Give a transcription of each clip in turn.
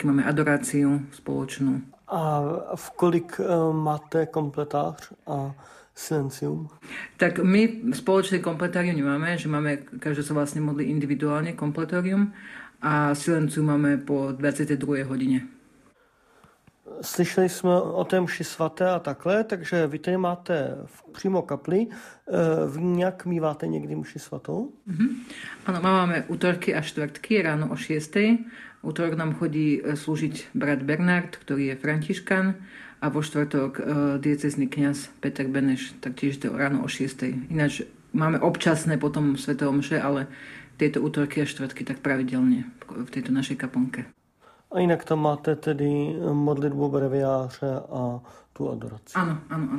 vždycky máme adoráciu spoločnú. A v kolik máte kompletář a silencium? Tak my spoločné kompletárium nemáme, že máme, každý sa vlastne modlí individuálne kompletárium a silencium máme po 22. hodine. Slyšeli jsme o té mši svaté a takhle, takže vy tady máte přímo kapli. Vy nějak míváte někdy mši svatou? Áno, máme útorky a štvrtky ráno o 6. Útorok nám chodí slúžiť brat Bernard, ktorý je františkán, a vo štvrtok diecézny kňaz Peter Beneš, taktiež to ráno o 6. Ináč máme občasné potom sväté omše, ale tieto útorky a štvrtky tak pravidelne v tejto našej kaplnke. A jinak tam máte tedy modlitbu breviáře a tu adoraci. Áno.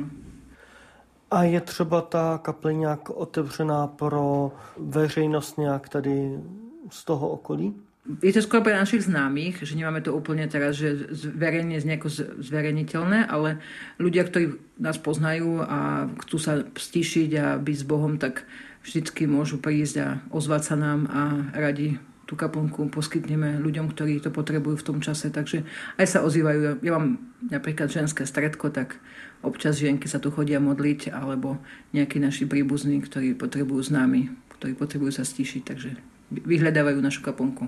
A je třeba ta kaple nějak otevřená pro veřejnost nějak tady z toho okolí? Je to skôr pre našich známych, že nemáme to úplne teraz, že zverejne nejako zverejniteľné, ale ľudia, ktorí nás poznajú a chcú sa stíšiť a byť s Bohom, tak vždycky môžu prísť a ozvať sa nám a radi tú kaplnku poskytneme ľuďom, ktorí to potrebujú v tom čase. Takže aj sa ozývajú. Ja mám napríklad ženské stredko, tak občas žienky sa tu chodia modliť, alebo nejakí naši príbuzní, ktorí potrebujú s nami, ktorí potrebujú sa stíšiť, takže vyhľadávajú našu kaplnku.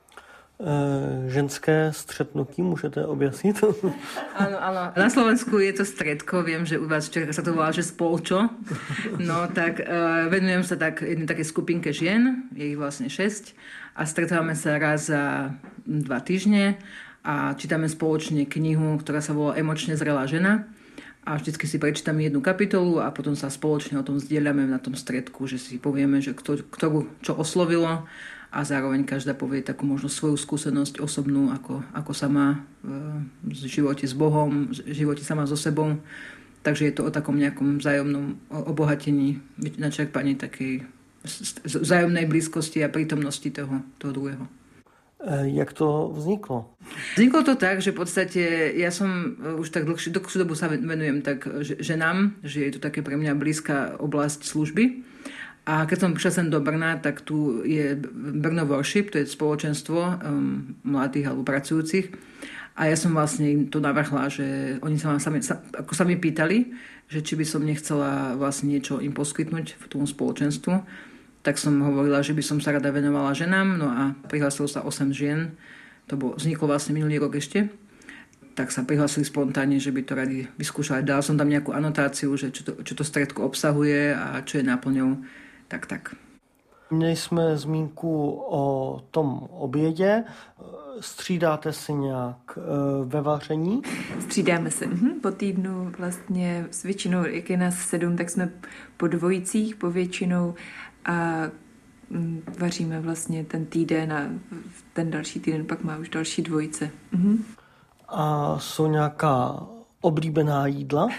Ženské stretnutí môžete objasniť? Áno. Na Slovensku je to stredko, viem, že u vás v Čechách sa to volá, že spolčo. No tak venujem sa tak jednej takej skupinke žien, je ich vlastne 6 a stretávame sa raz za 2 týždne a čítame spoločne knihu, ktorá sa volá Emočne zrelá žena a vždycky si prečítame jednu kapitolu a potom sa spoločne o tom zdieľame na tom stredku, že si povieme, že ktorú čo oslovilo a zároveň každá povie takú možno svoju skúsenosť osobnú, ako sa má v živote s Bohom, v živote sama so sebou. Takže je to o takom nejakom vzájomnom obohatení, načerpaní takej vzájomnej blízkosti a prítomnosti toho druhého. Jak to vzniklo? Vzniklo to tak, že v podstate ja som už tak dlhšiu dobu sa venujem tak ženám, že je to také pre mňa blízka oblasť služby. A keď som prišla sem do Brna, tak tu je Brno Worship, to je spoločenstvo mladých alebo pracujúcich. A ja som vlastne im to navrhla, že oni sa mi pýtali, že či by som nechcela vlastne niečo im poskytnúť v tom spoločenstvu. Tak som hovorila, že by som sa rada venovala ženám, no a prihlásilo sa 8 žien. Vzniklo vlastne minulý rok ešte. Tak sa prihlásili spontánne, že by to radi vyskúšali. Dala som tam nejakú anotáciu, že čo to stredko obsahuje a čo je náplňou. Tak. Měli jsme zmínku o tom obědě. Střídáte se nějak ve vaření? Střídáme se. Po týdnu vlastně s většinou, jak je nás 7, tak jsme po dvojicích, po většinou a vaříme vlastně ten týden a ten další týden pak má už další dvojice. A jsou nějaká oblíbená jídla?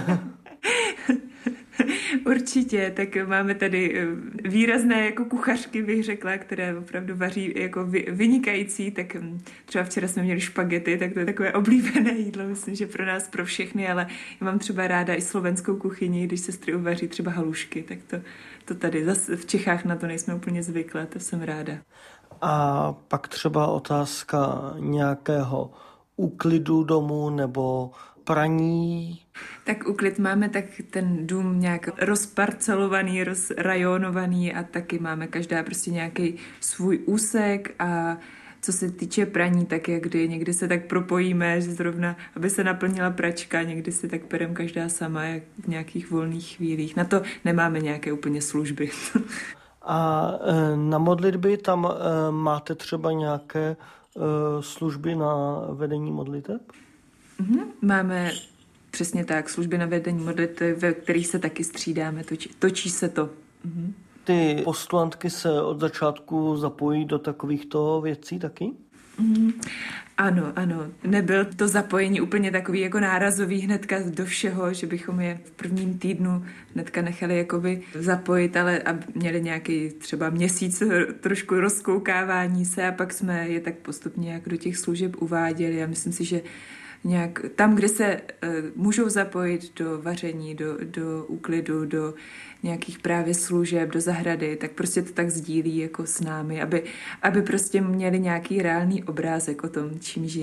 Určitě, tak máme tady výrazné jako kuchařky, bych řekla, které opravdu vaří jako vynikající, tak třeba včera jsme měli špagety, tak to je takové oblíbené jídlo, myslím, že pro nás, pro všechny, ale já mám třeba ráda i slovenskou kuchyni, když sestry uvaří třeba halušky, tak to tady zase v Čechách na to nejsme úplně zvyklé, to jsem ráda. A pak třeba otázka nějakého úklidu domu nebo praní? Tak úklid máme, tak ten dům nějak rozparcelovaný, rozrajonovaný a taky máme každá prostě nějaký svůj úsek a co se týče praní, tak někdy se tak propojíme, že zrovna, aby se naplnila pračka, někdy si tak perem každá sama jak v nějakých volných chvílích. Na to nemáme nějaké úplně služby. A na modlitby tam máte třeba nějaké služby na vedení modliteb? Máme přesně tak, služby na vedení modliteb, ve kterých se taky střídáme, točí se to. Ty postulantky se od začátku zapojí do takovýchto věcí taky? Ano. Nebyl to zapojení úplně takový jako nárazový hnedka do všeho, že bychom je v prvním týdnu hnedka nechali jakoby zapojit, ale a měli nějaký třeba měsíc trošku rozkoukávání se a pak jsme je tak postupně jak do těch služeb uváděli a myslím si, že nějak tam, kde se můžou zapojit do vaření, do úklidu, do nějakých právě služeb, do zahrady, tak prostě to tak sdílí jako s námi, aby prostě měli nějaký reálný obrázek o tom, čím žijí.